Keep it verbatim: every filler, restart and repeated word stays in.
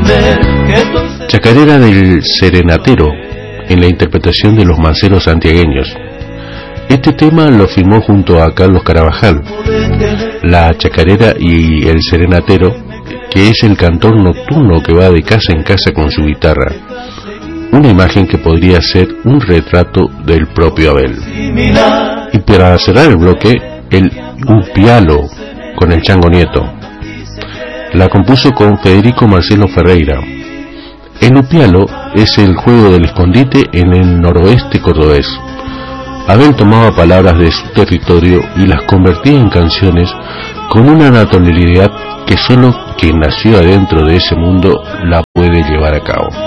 Chacarera del Serenatero, en la interpretación de los manceros santiagueños. Este tema lo firmó junto a Carlos Carabajal. La chacarera y el serenatero, que es el cantor nocturno que va de casa en casa con su guitarra. Una imagen que podría ser un retrato del propio Abel. Y para cerrar el bloque, el Upialo con el Chango Nieto. La compuso con Federico Marcelo Ferreira. El Upialo es el juego del escondite en el noroeste cordobés. Abel tomaba palabras de su territorio y las convertía en canciones con una naturalidad que solo quien nació adentro de ese mundo la puede llevar a cabo.